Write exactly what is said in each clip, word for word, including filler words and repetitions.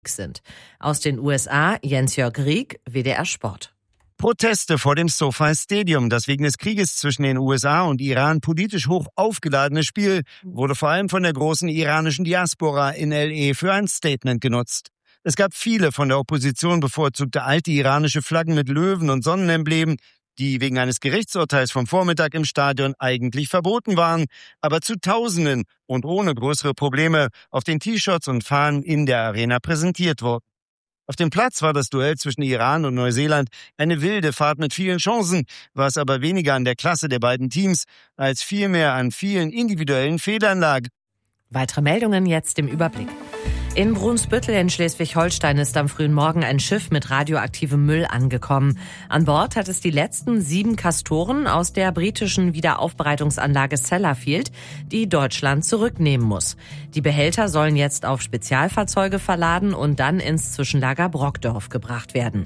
sind. Aus den U S A Jens-Jörg Rieck, W D R Sport. Proteste vor dem SoFi Stadium. Das wegen des Krieges zwischen den U S A und Iran politisch hoch aufgeladene Spiel wurde vor allem von der großen iranischen Diaspora in L A für ein Statement genutzt. Es gab viele von der Opposition bevorzugte alte iranische Flaggen mit Löwen und Sonnenemblemen, die wegen eines Gerichtsurteils vom Vormittag im Stadion eigentlich verboten waren, aber zu Tausenden und ohne größere Probleme auf den T-Shirts und Fahnen in der Arena präsentiert wurden. Auf dem Platz war das Duell zwischen Iran und Neuseeland eine wilde Fahrt mit vielen Chancen, was aber weniger an der Klasse der beiden Teams als vielmehr an vielen individuellen Fehlern lag. Weitere Meldungen jetzt im Überblick. In Brunsbüttel in Schleswig-Holstein ist am frühen Morgen ein Schiff mit radioaktivem Müll angekommen. An Bord hat es die letzten sieben Castoren aus der britischen Wiederaufbereitungsanlage Sellafield, die Deutschland zurücknehmen muss. Die Behälter sollen jetzt auf Spezialfahrzeuge verladen und dann ins Zwischenlager Brockdorf gebracht werden.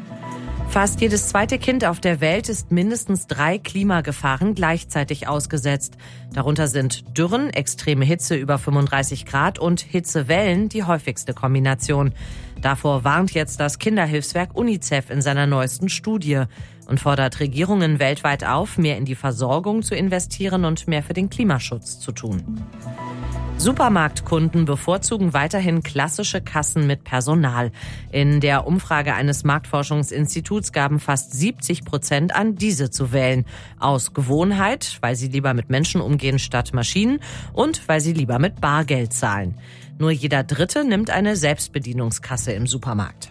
Fast jedes zweite Kind auf der Welt ist mindestens drei Klimagefahren gleichzeitig ausgesetzt. Darunter sind Dürren, extreme Hitze über fünfunddreißig Grad und Hitzewellen die häufigste Kombination. Davor warnt jetzt das Kinderhilfswerk UNICEF in seiner neuesten Studie und fordert Regierungen weltweit auf, mehr in die Versorgung zu investieren und mehr für den Klimaschutz zu tun. Supermarktkunden bevorzugen weiterhin klassische Kassen mit Personal. In der Umfrage eines Marktforschungsinstituts gaben fast siebzig Prozent an, diese zu wählen. Aus Gewohnheit, weil sie lieber mit Menschen umgehen statt Maschinen und weil sie lieber mit Bargeld zahlen. Nur jeder Dritte nimmt eine Selbstbedienungskasse im Supermarkt.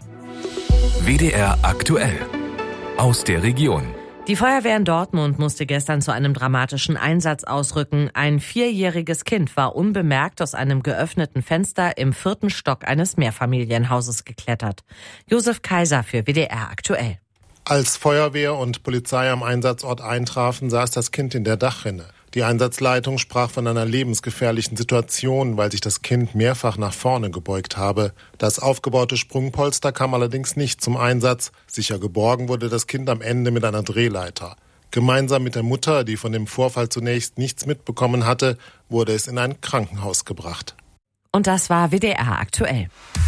W D R aktuell. Aus der Region. Die Feuerwehr in Dortmund musste gestern zu einem dramatischen Einsatz ausrücken. Ein vierjähriges Kind war unbemerkt aus einem geöffneten Fenster im vierten Stock eines Mehrfamilienhauses geklettert. Josef Kaiser für W D R aktuell. Als Feuerwehr und Polizei am Einsatzort eintrafen, saß das Kind in der Dachrinne. Die Einsatzleitung sprach von einer lebensgefährlichen Situation, weil sich das Kind mehrfach nach vorne gebeugt habe. Das aufgebaute Sprungpolster kam allerdings nicht zum Einsatz. Sicher geborgen wurde das Kind am Ende mit einer Drehleiter. Gemeinsam mit der Mutter, die von dem Vorfall zunächst nichts mitbekommen hatte, wurde es in ein Krankenhaus gebracht. Und das war W D R aktuell.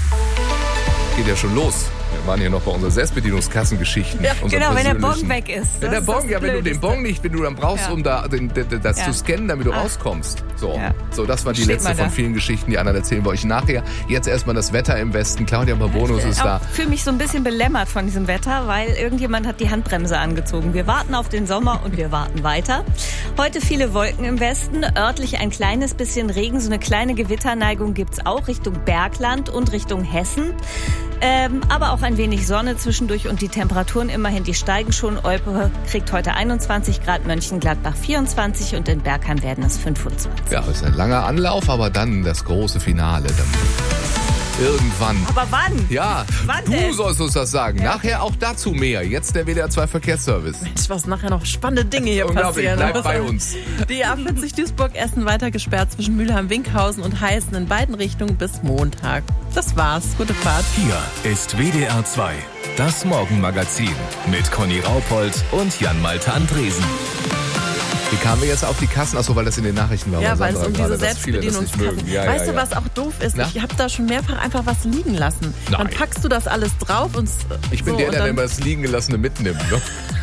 Geht ja schon los. Wir waren hier noch bei unseren Selbstbedienungskassengeschichten. Ja, genau, wenn der Bon weg ist. Wenn der Bon, ja, wenn du den Bon nicht, wenn du dann brauchst, ja. um da den, das ja. zu scannen, damit du Ach. rauskommst. So, ja. so, das war die Steht letzte von vielen Geschichten, die anderen erzählen wir euch nachher. Jetzt erstmal das Wetter im Westen. Claudia Barbonus ist da. Ich fühle mich so ein bisschen belämmert von diesem Wetter, weil irgendjemand hat die Handbremse angezogen. Wir warten auf den Sommer und wir warten weiter. Heute viele Wolken im Westen, örtlich ein kleines bisschen Regen, so eine kleine Gewitterneigung gibt's auch Richtung Bergland und Richtung Hessen. Ähm, aber auch ein wenig Sonne zwischendurch und die Temperaturen immerhin, die steigen schon. Olpe kriegt heute einundzwanzig Grad, Mönchengladbach vierundzwanzig und in Bergheim werden es fünfundzwanzig. Ja, das ist ein langer Anlauf, aber dann das große Finale. Dann irgendwann. Aber wann? Ja, wann du denn? sollst uns das sagen. Ja. Nachher auch dazu mehr. Jetzt der W D R zwei Verkehrsservice. Mensch, was nachher noch spannende Dinge hier passieren. Bleib bei uns. Die A vierzig Duisburg-Essen weiter gesperrt zwischen Mülheim-Winkhausen und Heißen in beiden Richtungen bis Montag. Das war's. Gute Fahrt. Hier ist W D R zwei, das Morgenmagazin mit Conny Raupold und Jan-Malte Andresen. Wie kamen wir jetzt auf die Kassen? Achso, weil das in den Nachrichten war. Ja, weil es um diese Selbstbedienungskassen. Ja, weißt ja, du, ja. was auch doof ist? Na? Ich habe da schon mehrfach einfach was liegen lassen. Nein. Dann packst du das alles drauf und Ich bin so, der, der dann, immer das liegen gelassene mitnimmt. Ne?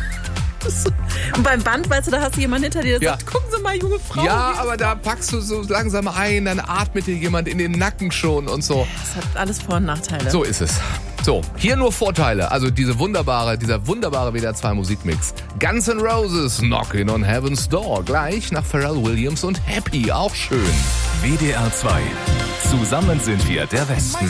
Und beim Band, weißt du, da hast du jemanden hinter dir, der Ja. sagt, gucken Sie mal, junge Frau. Ja, aber da packst du so langsam ein, dann atmet dir jemand in den Nacken schon und so. Das hat alles Vor- und Nachteile. So ist es. So, hier nur Vorteile. Also diese wunderbare, dieser wunderbare W D R zwei Musikmix. Guns N' Roses, Knockin' on Heaven's Door. Gleich nach Pharrell Williams und Happy. Auch schön. W D R zwei. Zusammen sind wir der Westen.